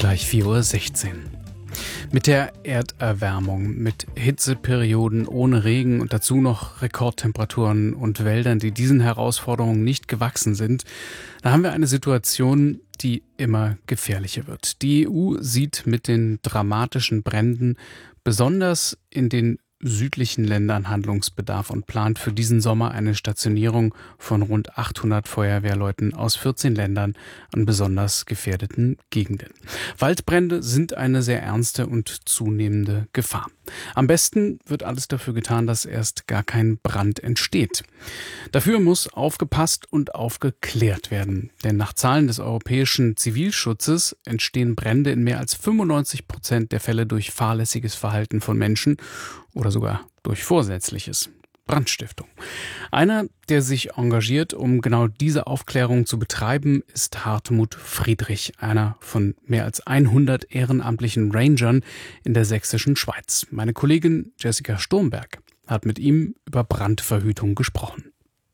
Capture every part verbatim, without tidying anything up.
gleich vier Uhr sechzehn. Mit der Erderwärmung, mit Hitzeperioden ohne Regen und dazu noch Rekordtemperaturen und Wäldern, die diesen Herausforderungen nicht gewachsen sind, da haben wir eine Situation, die immer gefährlicher wird. Die E U sieht mit den dramatischen Bränden besonders in den südlichen Ländern Handlungsbedarf und plant für diesen Sommer eine Stationierung von rund achthundert Feuerwehrleuten aus vierzehn Ländern an besonders gefährdeten Gegenden. Waldbrände sind eine sehr ernste und zunehmende Gefahr. Am besten wird alles dafür getan, dass erst gar kein Brand entsteht. Dafür muss aufgepasst und aufgeklärt werden. Denn nach Zahlen des Europäischen Zivilschutzes entstehen Brände in mehr als fünfundneunzig Prozent der Fälle durch fahrlässiges Verhalten von Menschen oder sogar durch vorsätzliches. Brandstiftung. Einer, der sich engagiert, um genau diese Aufklärung zu betreiben, ist Hartmut Friedrich, einer von mehr als hundert ehrenamtlichen Rangern in der sächsischen Schweiz. Meine Kollegin Jessica Sturmberg hat mit ihm über Brandverhütung gesprochen.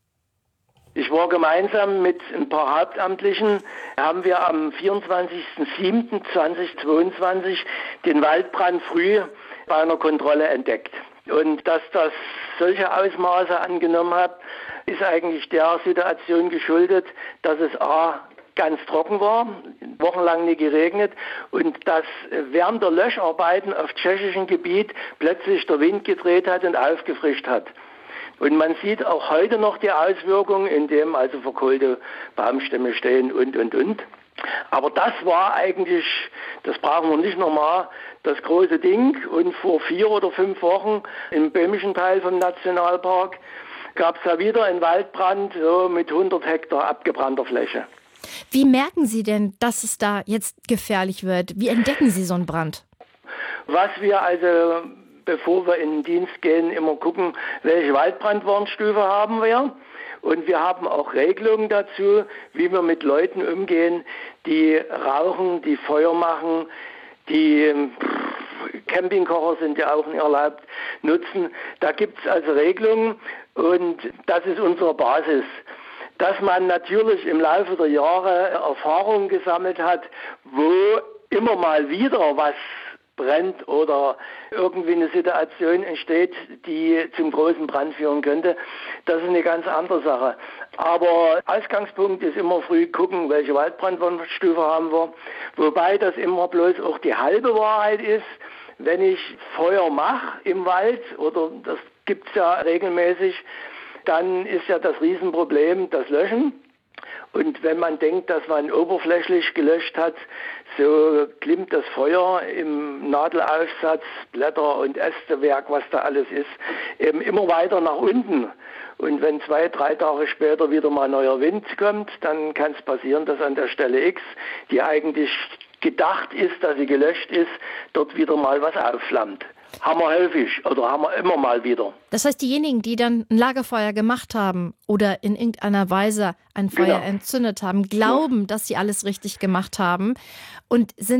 Ich war gemeinsam mit ein paar Hauptamtlichen, haben wir am vierundzwanzigsten siebten zweitausendzweiundzwanzig den Waldbrand früh bei einer Kontrolle entdeckt. Und dass das solche Ausmaße angenommen hat, ist eigentlich der Situation geschuldet, dass es a. ganz trocken war, wochenlang nie geregnet und dass während der Löscharbeiten auf tschechischem Gebiet plötzlich der Wind gedreht hat und aufgefrischt hat. Und man sieht auch heute noch die Auswirkungen, indem also verkohlte Baumstämme stehen und, und, und. Aber das war eigentlich, das brauchen wir nicht nochmal, das große Ding. Und vor vier oder fünf Wochen im böhmischen Teil vom Nationalpark gab es da wieder einen Waldbrand so mit hundert Hektar abgebrannter Fläche. Wie merken Sie denn, dass es da jetzt gefährlich wird? Wie entdecken Sie so einen Brand? Was wir also, bevor wir in den Dienst gehen, immer gucken, welche Waldbrandwarnstufe haben wir. Und wir haben auch Regelungen dazu, wie wir mit Leuten umgehen, die rauchen, die Feuer machen, die Campingkocher sind ja auch nicht erlaubt, nutzen. Da gibt es also Regelungen und das ist unsere Basis. Dass man natürlich im Laufe der Jahre Erfahrungen gesammelt hat, wo immer mal wieder was brennt oder irgendwie eine Situation entsteht, die zum großen Brand führen könnte, das ist eine ganz andere Sache. Aber Ausgangspunkt ist immer früh gucken, welche Waldbrandwarnstufe haben wir, wobei das immer bloß auch die halbe Wahrheit ist. Wenn ich Feuer mache im Wald, oder das gibt es ja regelmäßig, dann ist ja das Riesenproblem das Löschen. Und wenn man denkt, dass man oberflächlich gelöscht hat, so glimmt das Feuer im Nadelaufsatz, Blätter und Ästewerk, was da alles ist, eben immer weiter nach unten. Und wenn zwei, drei Tage später wieder mal neuer Wind kommt, dann kann es passieren, dass an der Stelle X, die eigentlich gedacht ist, dass sie gelöscht ist, dort wieder mal was aufflammt. Haben wir häufig oder haben wir immer mal wieder. Das heißt, diejenigen, die dann ein Lagerfeuer gemacht haben oder in irgendeiner Weise ein Feuer genau. entzündet haben, glauben, ja. dass sie alles richtig gemacht haben und sind